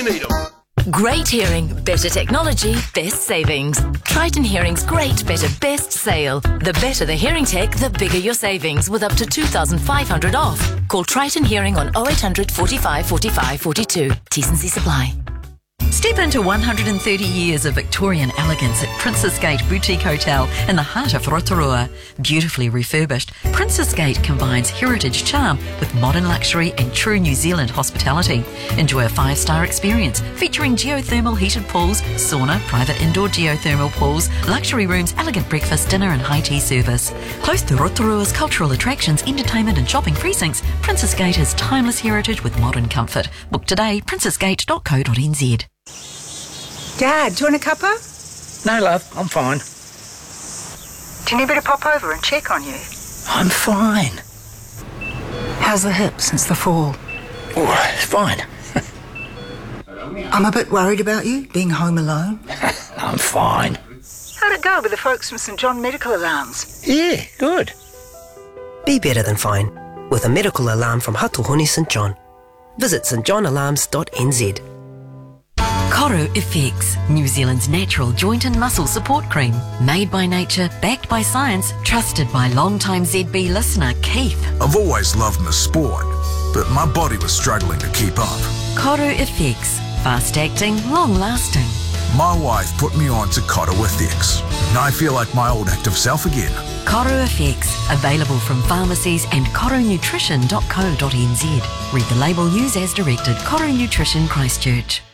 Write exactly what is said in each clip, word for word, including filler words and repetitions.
you need them. Great hearing, better technology, best savings. Triton Hearing's Great Better Best Sale. The better the hearing tech, the bigger your savings, with up to two thousand five hundred dollars off. Call Triton Hearing on oh eight hundred, forty-five, forty-five, forty-two. T's and C's apply. Step into one hundred thirty years of Victorian elegance at Princess Gate Boutique Hotel in the heart of Rotorua. Beautifully refurbished, Princess Gate combines heritage charm with modern luxury and true New Zealand hospitality. Enjoy a five-star experience featuring geothermal heated pools, sauna, private indoor geothermal pools, luxury rooms, elegant breakfast, dinner and high tea service. Close to Rotorua's cultural attractions, entertainment and shopping precincts, Princess Gate has timeless heritage with modern comfort. Book today, princess gate dot co dot n z. Dad, do you want a cuppa? No, love, I'm fine. Do you need me to pop over and check on you? I'm fine. How's the hip since the fall? Oh, it's fine. I'm a bit worried about you, being home alone. I'm fine. How'd it go with the folks from St John Medical Alarms? Yeah, good. Be better than fine with a medical alarm from Hatuhoni St John. Visit st john alarms dot n z. Coro Effects, New Zealand's natural joint and muscle support cream. Made by nature, backed by science, trusted by long-time Z B listener Keith. I've always loved my sport, but my body was struggling to keep up. Coro Effects, fast-acting, long-lasting. My wife put me on to Coro Effects, and I feel like my old active self again. Coro Effects, available from pharmacies and coro nutrition dot co dot n z. Read the label, use as directed. Coro Nutrition, Christchurch.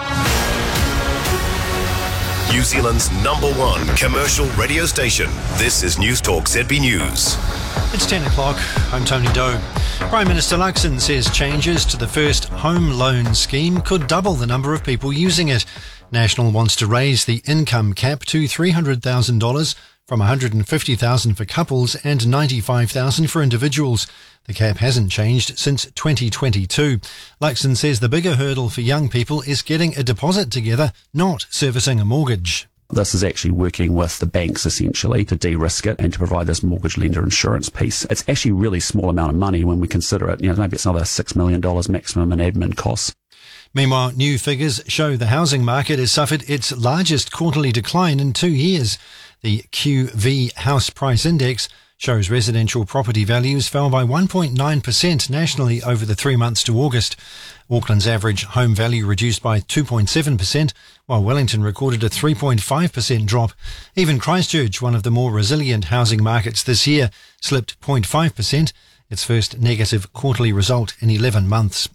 New Zealand's number one commercial radio station. This is News Talk Z B News. It's ten o'clock. I'm Tony Doe. Prime Minister Luxon says changes to the first home loan scheme could double the number of people using it. National wants to raise the income cap to three hundred thousand dollars from one hundred fifty thousand dollars for couples and ninety-five thousand dollars for individuals. The cap hasn't changed since twenty twenty-two. Luxon says the bigger hurdle for young people is getting a deposit together, not servicing a mortgage. This is actually working with the banks essentially to de-risk it and to provide this mortgage lender insurance piece. It's actually a really small amount of money when we consider it. You know, maybe it's another six million dollars maximum in admin costs. Meanwhile, new figures show the housing market has suffered its largest quarterly decline in two years. The Q V House Price Index shows residential property values fell by one point nine percent nationally over the three months to August. Auckland's average home value reduced by two point seven percent, while Wellington recorded a three point five percent drop. Even Christchurch, one of the more resilient housing markets this year, slipped zero point five percent, its first negative quarterly result in eleven months.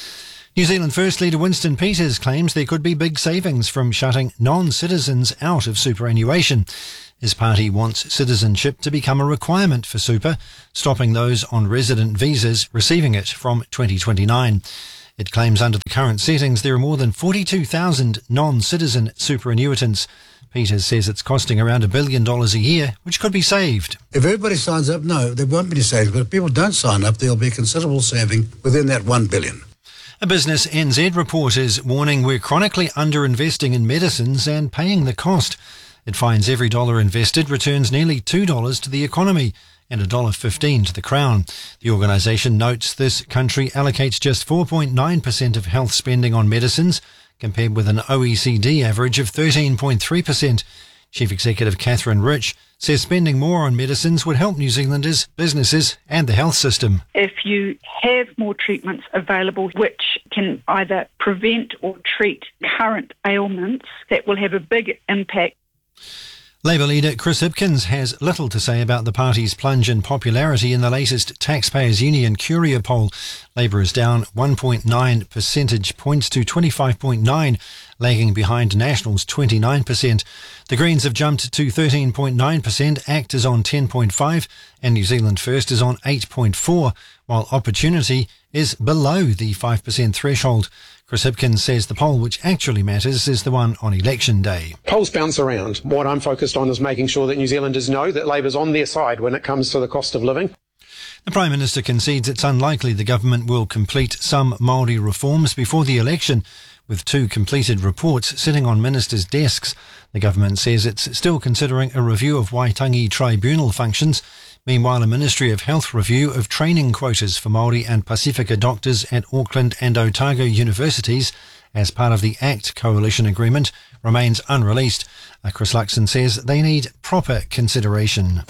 New Zealand First Leader Winston Peters claims there could be big savings from shutting non-citizens out of superannuation. His party wants citizenship to become a requirement for super, stopping those on resident visas receiving it from twenty twenty-nine. It claims under the current settings there are more than forty-two thousand non-citizen superannuitants. Peters says it's costing around a billion dollars a year, which could be saved. If everybody signs up, no, there won't be any savings. But if people don't sign up, there'll be a considerable saving within that one billion dollars. A Business N Z report is warning we're chronically underinvesting in medicines and paying the cost. It finds every dollar invested returns nearly two dollars to the economy and one dollar fifteen to the Crown. The organisation notes this country allocates just four point nine percent of health spending on medicines, compared with an O E C D average of thirteen point three percent. Chief Executive Catherine Rich says spending more on medicines would help New Zealanders, businesses and the health system. If you have more treatments available which can either prevent or treat current ailments, that will have a big impact. Labour leader Chris Hipkins has little to say about the party's plunge in popularity in the latest Taxpayers Union Curia poll. Labour is down one point nine percentage points to twenty-five point nine, lagging behind National's twenty-nine percent. The Greens have jumped to thirteen point nine percent, ACT is on ten point five and New Zealand First is on eight point four, while Opportunity is below the five percent threshold. Chris Hipkins says the poll which actually matters is the one on election day. Polls bounce around. What I'm focused on is making sure that New Zealanders know that Labour's on their side when it comes to the cost of living. The Prime Minister concedes it's unlikely the government will complete some Māori reforms before the election, with two completed reports sitting on ministers' desks. The government says it's still considering a review of Waitangi Tribunal functions. Meanwhile, a Ministry of Health review of training quotas for Māori and Pasifika doctors at Auckland and Otago universities as part of the ACT coalition agreement remains unreleased. Uh, Chris Luxon says they need proper consideration.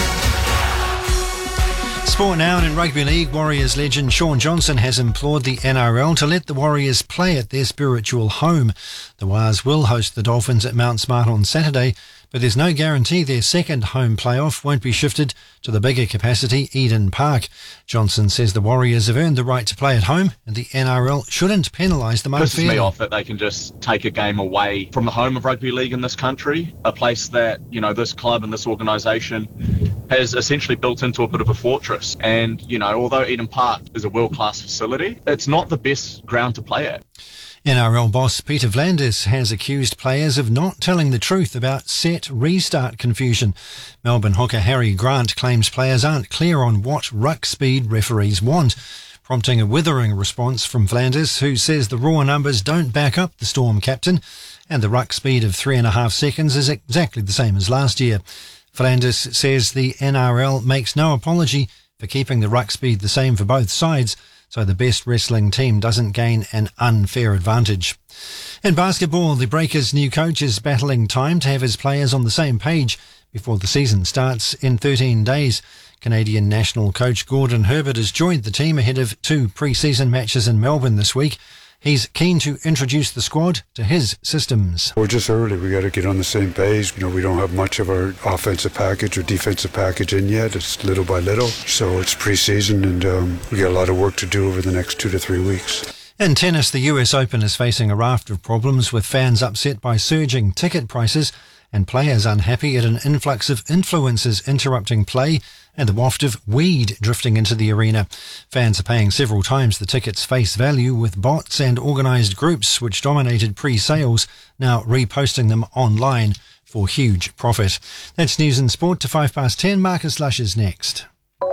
Sport now, and in Rugby League, Warriors legend Shaun Johnson has implored the N R L to let the Warriors play at their spiritual home. The Wars will host the Dolphins at Mount Smart on Saturday, but there's no guarantee their second home playoff won't be shifted to the bigger capacity Eden Park. Johnson says the Warriors have earned the right to play at home, and the N R L shouldn't penalise them unfairly. Pisses me off that they can just take a game away from the home of rugby league in this country, a place that, you know, this club and this organisation has essentially built into a bit of a fortress. And, you know, although Eden Park is a world-class facility, it's not the best ground to play at. N R L boss Peter V'landys has accused players of not telling the truth about set restart confusion. Melbourne hooker Harry Grant claims players aren't clear on what ruck speed referees want, prompting a withering response from V'landys, who says the raw numbers don't back up the Storm captain, and the ruck speed of three and a half seconds is exactly the same as last year. V'landys says the N R L makes no apology for keeping the ruck speed the same for both sides, so the best wrestling team doesn't gain an unfair advantage. In basketball, the Breakers' new coach is battling time to have his players on the same page before the season starts in thirteen days. Canadian national coach Gordon Herbert has joined the team ahead of two pre-season matches in Melbourne this week. He's keen to introduce the squad to his systems. We're just early. We got to get on the same page. You know, we don't have much of our offensive package or defensive package in yet. It's little by little. So it's pre-season, and um, we got a lot of work to do over the next two to three weeks. In tennis, the U S Open is facing a raft of problems, with fans upset by surging ticket prices and players unhappy at an influx of influencers interrupting play and the waft of weed drifting into the arena. Fans are paying several times the ticket's face value, with bots and organised groups which dominated pre-sales now reposting them online for huge profit. That's news and sport to five past ten. Marcus Lush is next.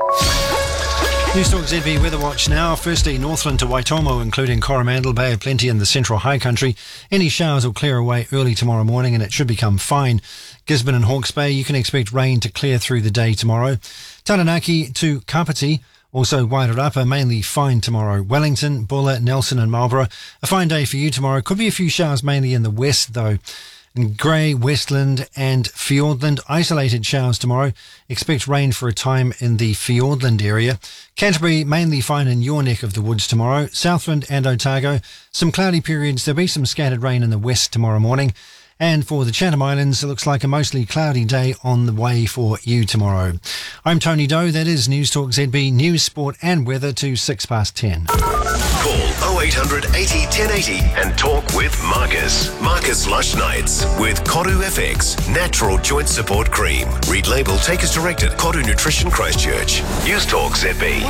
Newstalk Z B Weather Watch now. Firstly, Northland to Waitomo, including Coromandel, Bay of Plenty and the Central High Country. Any showers will clear away early tomorrow morning and it should become fine. Gisborne and Hawke's Bay, you can expect rain to clear through the day tomorrow. Taranaki to Kapiti, also Wairarapa, mainly fine tomorrow. Wellington, Buller, Nelson and Marlborough, a fine day for you tomorrow. Could be a few showers mainly in the west though. In Grey, Westland and Fiordland, isolated showers tomorrow. Expect rain for a time in the Fiordland area. Canterbury, mainly fine in your neck of the woods tomorrow. Southland and Otago, some cloudy periods. There'll be some scattered rain in the west tomorrow morning. And for the Chatham Islands, it looks like a mostly cloudy day on the way for you tomorrow. I'm Tony Doe. That is Newstalk Z B, news, sport and weather to six past ten. Call oh eight hundred eighty, ten eighty and talk with Marcus. Marcus Lush Nights with Koru F X Natural Joint Support Cream. Read label, take as directed. Koru Nutrition Christchurch. Newstalk Z B.